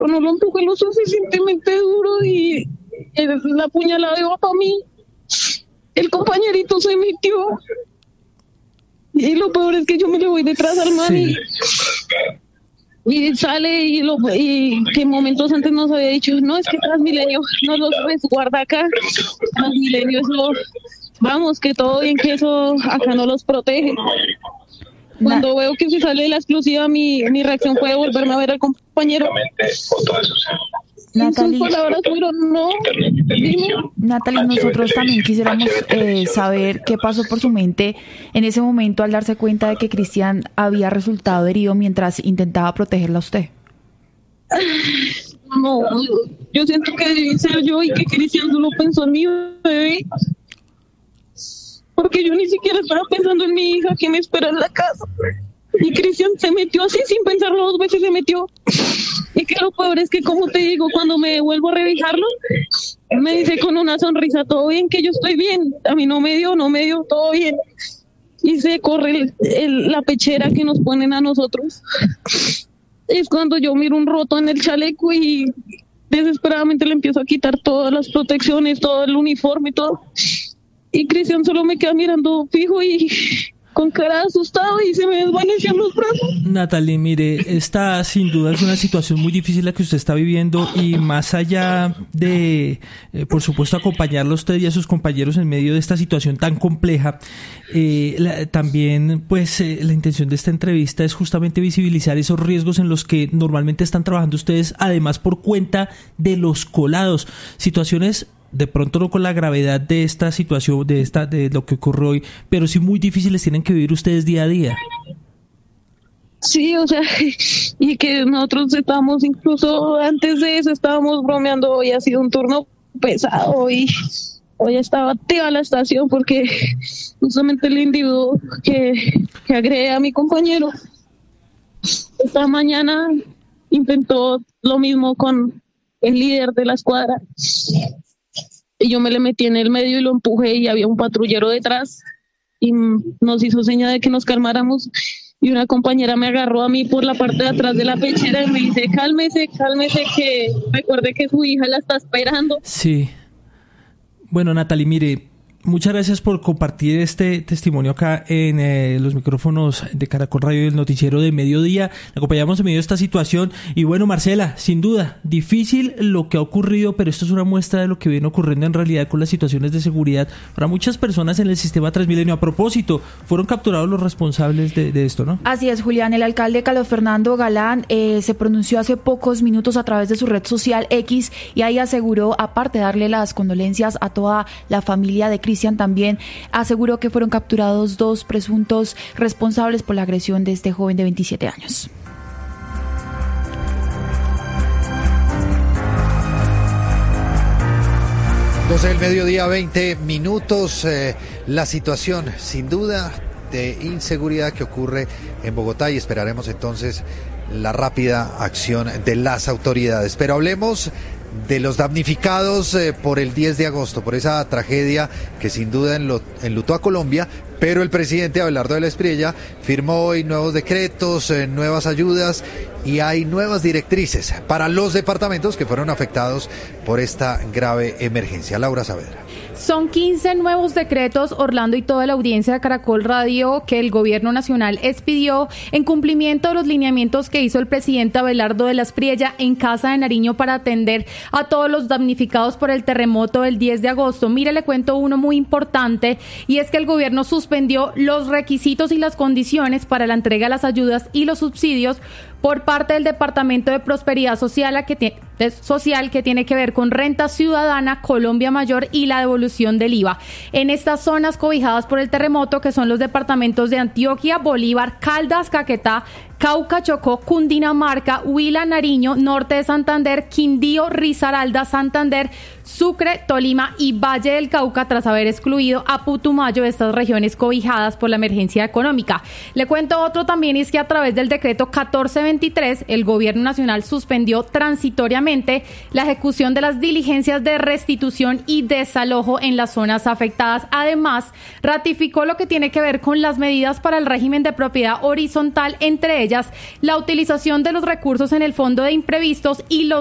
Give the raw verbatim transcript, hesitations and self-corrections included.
pero no lo empujé lo suficientemente duro y el, la puñalada iba para mí. El compañerito se metió y lo peor es que yo me le voy detrás al man sí. y, y sale y, lo, y que momentos antes nos había dicho, no, es que Transmilenio no los resguarda acá, Transmilenio es lo, vamos, que todo bien, que eso acá no los protege. Cuando Na- veo que se sale de la exclusiva, mi, mi reacción fue volverme a ver al compañero. Natalie, sus palabras fueron no. Natalie, nosotros también quisiéramos eh, saber qué pasó por su mente en ese momento al darse cuenta de que Cristian había resultado herido mientras intentaba protegerla a usted. No, yo siento que debí ser yo y que Cristian solo pensó en mi bebé. Porque yo ni siquiera estaba pensando en mi hija que me espera en la casa. Y Cristian se metió así sin pensarlo dos veces, se metió. Y que lo peor es que, como te digo, cuando me vuelvo a revisarlo, me dice con una sonrisa, todo bien, que yo estoy bien. A mí no me dio, no me dio, todo bien. Y se corre el, el, la pechera que nos ponen a nosotros. Es cuando yo miro un roto en el chaleco y desesperadamente le empiezo a quitar todas las protecciones, todo el uniforme, todo. Y Cristian solo me queda mirando fijo y con cara asustado y se me desvanecían los brazos. Natalie, mire, esta sin duda es una situación muy difícil la que usted está viviendo y más allá de, eh, por supuesto, acompañarlo a usted y a sus compañeros en medio de esta situación tan compleja, eh, la, también pues eh, la intención de esta entrevista es justamente visibilizar esos riesgos en los que normalmente están trabajando ustedes, además por cuenta de los colados, situaciones de pronto no con la gravedad de esta situación, de esta de lo que ocurrió hoy, pero sí muy difíciles tienen que vivir ustedes día a día. Sí, o sea, y que nosotros estábamos, incluso antes de eso, estábamos bromeando, hoy ha sido un turno pesado y hoy estaba activa la estación porque justamente el individuo que, que agredé a mi compañero esta mañana intentó lo mismo con el líder de la escuadra. Y yo me le metí en el medio y lo empujé y había un patrullero detrás y nos hizo seña de que nos calmáramos y una compañera me agarró a mí por la parte de atrás de la pechera y me dice, cálmese, cálmese, que recuerde que su hija la está esperando. Sí. Bueno, Natalie, mire, muchas gracias por compartir este testimonio acá en eh, los micrófonos de Caracol Radio y el noticiero de mediodía. Le acompañamos en medio de esta situación. Y bueno, Marcela, sin duda, difícil lo que ha ocurrido, pero esto es una muestra de lo que viene ocurriendo en realidad con las situaciones de seguridad para muchas personas en el sistema Transmilenio. A propósito, fueron capturados los responsables de, de esto, ¿no? Así es, Julián. El alcalde Carlos Fernando Galán eh, se pronunció hace pocos minutos a través de su red social X y ahí aseguró, aparte de darle las condolencias a toda la familia de Cristian, también aseguró que fueron capturados dos presuntos responsables por la agresión de este joven de veintisiete años. doce del mediodía, veinte minutos. Eh, la situación, sin duda, de inseguridad que ocurre en Bogotá y esperaremos entonces la rápida acción de las autoridades. Pero hablemos de los damnificados eh, por el diez de agosto, por esa tragedia que sin duda enlutó a Colombia, pero el presidente Abelardo de la Espriella firmó hoy nuevos decretos, eh, nuevas ayudas y hay nuevas directrices para los departamentos que fueron afectados por esta grave emergencia. Laura Saavedra. Son quince nuevos decretos, Orlando, y toda la audiencia de Caracol Radio, que el gobierno nacional expidió en cumplimiento de los lineamientos que hizo el presidente Abelardo de la Espriella en Casa de Nariño para atender a todos los damnificados por el terremoto del diez de agosto. Mire, le cuento uno muy importante, y es que el gobierno suspendió los requisitos y las condiciones para la entrega de las ayudas y los subsidios por parte del Departamento de Prosperidad Social que, tiene, social que tiene que ver con renta ciudadana, Colombia Mayor y la devolución del I V A. En estas zonas cobijadas por el terremoto, que son los departamentos de Antioquia, Bolívar, Caldas, Caquetá, Cauca, Chocó, Cundinamarca, Huila, Nariño, Norte de Santander, Quindío, Risaralda, Santander, Sucre, Tolima y Valle del Cauca, tras haber excluido a Putumayo de estas regiones cobijadas por la emergencia económica. Le cuento otro también, y es que a través del decreto catorce veintitrés, el Gobierno Nacional suspendió transitoriamente la ejecución de las diligencias de restitución y desalojo en las zonas afectadas. Además, ratificó lo que tiene que ver con las medidas para el régimen de propiedad horizontal, entre ellas la utilización de los recursos en el Fondo de Imprevistos y los